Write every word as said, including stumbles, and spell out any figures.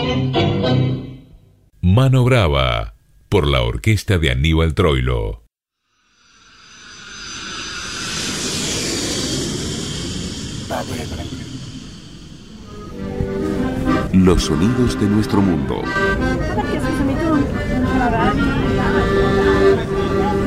Mano Brava, por la orquesta de Aníbal Troilo. Los sonidos de nuestro mundo.